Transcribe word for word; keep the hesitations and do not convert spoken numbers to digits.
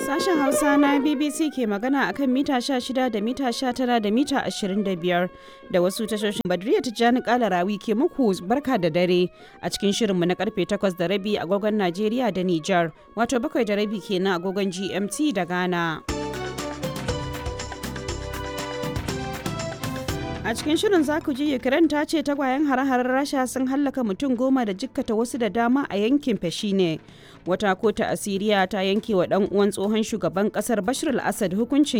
Sashen Hausa na B B C ke magana akan mita sha shida da mita sha tara da mita ashirin da biyar da wasu tashoshin. Badriya Tijjani Kalarawi ke muku barka da dare a cikin shirinmu na karfe takwas da rabi agogon Najeriya da Nijar, wato bakwai da rabi kenan agogon G M T da Ghana. A cikin shirin za ku ji Ukraine ta ce tagwayen hare-haren Rasha sun hallaka mutum goma da jikkata wasu da dama a yankin Fashine. Wata kota a Siriya ta yanke wa ɗan uwan tsohon shugaban ƙasar Bashar al-Assad hukuncin